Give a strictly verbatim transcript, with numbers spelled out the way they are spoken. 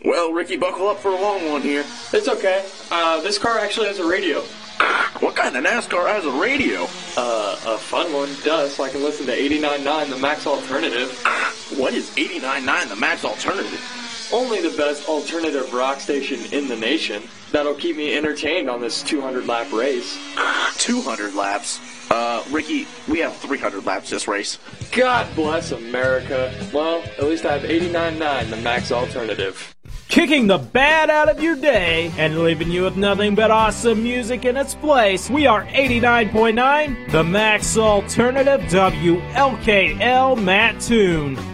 Well, Ricky, buckle up for a long one here. It's okay. Uh, this car actually has a radio. What kind of NASCAR has a radio? Uh, a fun one. Duh, so I can listen to eighty-nine point nine The Max Alternative. What is eighty-nine point nine The Max Alternative? Only the best alternative rock station in the nation. That'll keep me entertained on this two hundred lap race. two hundred laps? Uh, Ricky, we have three hundred laps this race. God bless America. Well, at least I have eighty-nine point nine The Max Alternative. Kicking the bad out of your day and leaving you with nothing but awesome music in its place. We are eighty-nine point nine The Max Alternative, W L K L Mattoon.